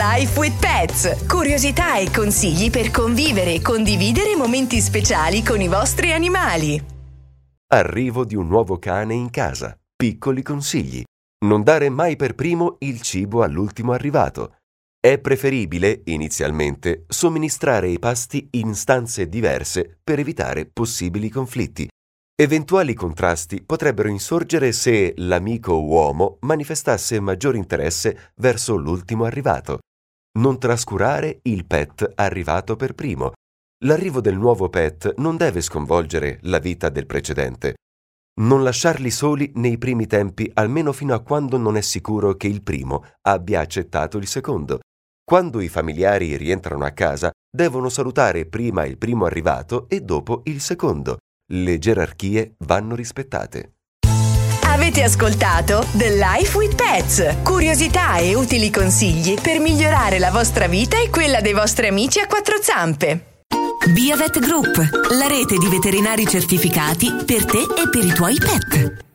Life with Pets. Curiosità e consigli per convivere e condividere momenti speciali con i vostri animali. Arrivo di un nuovo cane in casa. Piccoli consigli. Non dare mai per primo il cibo all'ultimo arrivato. È preferibile, inizialmente, somministrare i pasti in stanze diverse per evitare possibili conflitti. Eventuali contrasti potrebbero insorgere se l'amico uomo manifestasse maggior interesse verso l'ultimo arrivato. Non trascurare il pet arrivato per primo. L'arrivo del nuovo pet non deve sconvolgere la vita del precedente. Non lasciarli soli nei primi tempi, almeno fino a quando non è sicuro che il primo abbia accettato il secondo. Quando i familiari rientrano a casa, devono salutare prima il primo arrivato e dopo il secondo. Le gerarchie vanno rispettate. Avete ascoltato The Life with Pets. Curiosità e utili consigli per migliorare la vostra vita e quella dei vostri amici a quattro zampe. Biovet Group, la rete di veterinari certificati per te e per i tuoi pet.